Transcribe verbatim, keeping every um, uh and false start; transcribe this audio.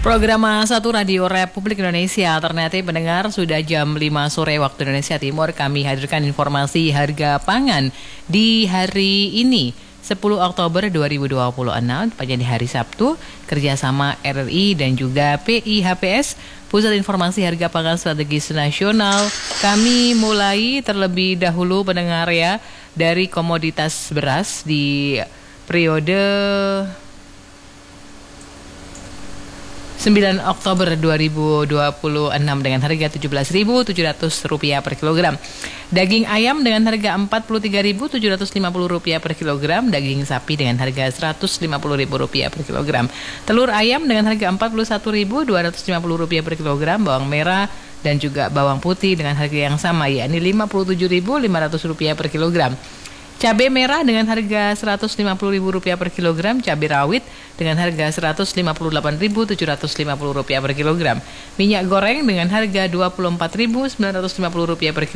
Program satu Radio Republik Indonesia Alternatif pendengar, sudah jam lima sore waktu Indonesia Timur. Kami hadirkan informasi harga pangan di hari ini sepuluh Oktober dua ribu dua puluh enam, tepatnya di hari Sabtu, kerjasama R R I dan juga P I H P S, Pusat Informasi Harga Pangan Strategis Nasional. Kami mulai terlebih dahulu pendengar ya dari komoditas beras di periode sembilan Oktober dua ribu dua puluh enam dengan harga tujuh belas ribu tujuh ratus rupiah per kilogram. Daging ayam dengan harga empat puluh tiga ribu tujuh ratus lima puluh rupiah per kilogram. Daging sapi dengan harga seratus lima puluh ribu rupiah per kilogram. Telur ayam dengan harga empat puluh satu ribu dua ratus lima puluh rupiah per kilogram. Bawang merah dan juga bawang putih dengan harga yang sama, yakni lima puluh tujuh ribu lima ratus rupiah per kilogram. Cabai merah dengan harga seratus lima puluh ribu rupiah per kilogram. Cabai rawit dengan harga seratus lima puluh delapan ribu tujuh ratus lima puluh rupiah per kilogram. Minyak goreng dengan harga dua puluh empat ribu sembilan ratus lima puluh rupiah per kilogram.